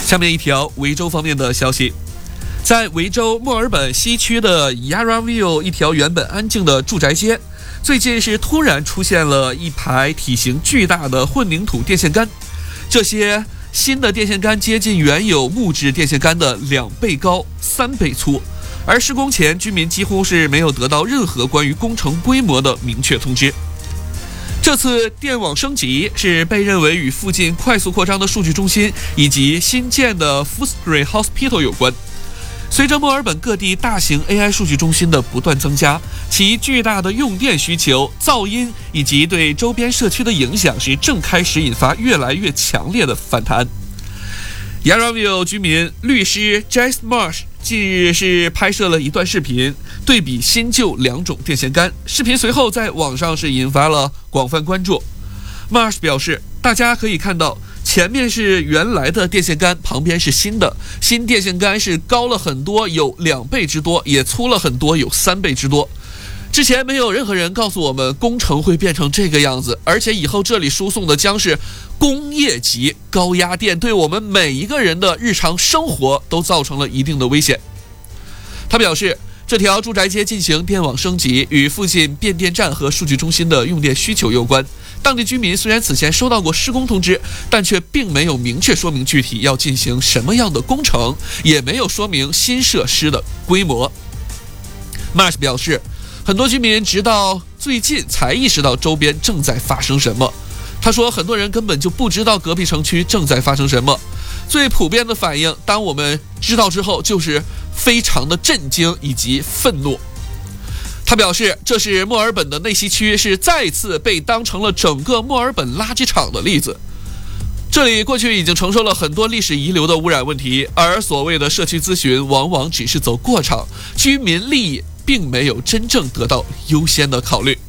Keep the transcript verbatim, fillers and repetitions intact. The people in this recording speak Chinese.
下面一条维州方面的消息，在维州墨尔本西区的 Yarraville 一条原本安静的住宅街，最近是突然出现了一排体型巨大的混凝土电线杆，这些新的电线杆接近原有木质电线杆的两倍高、三倍粗，而施工前居民几乎是没有得到任何关于工程规模的明确通知。这次电网升级是被认为与附近快速扩张的数据中心以及新建的 Footscray Hospital 有关。随着墨尔本各地大型 A I 数据中心的不断增加，其巨大的用电需求、噪音以及对周边社区的影响是正开始引发越来越强烈的反弹。Yarraville 居民律师 Jace Marsh 近日是拍摄了一段视频，对比新旧两种电线杆。视频随后在网上是引发了广泛关注。Marsh 表示，大家可以看到，前面是原来的电线杆，旁边是新的。新电线杆是高了很多，有两倍之多，也粗了很多，有三倍之多。之前没有任何人告诉我们工程会变成这个样子，而且以后这里输送的将是工业级高压电，对我们每一个人的日常生活都造成了一定的危险。他表示，这条住宅街进行电网升级与附近变电站和数据中心的用电需求有关。当地居民虽然此前收到过施工通知，但却并没有明确说明具体要进行什么样的工程，也没有说明新设施的规模。Marsh 表示，很多居民直到最近才意识到周边正在发生什么。他说，很多人根本就不知道隔壁城区正在发生什么。最普遍的反应，当我们知道之后，就是非常的震惊以及愤怒。他表示，这是墨尔本的内西区是再次被当成了整个墨尔本垃圾场的例子。这里过去已经承受了很多历史遗留的污染问题，而所谓的社区咨询往往只是走过场，居民利益并没有真正得到优先的考虑。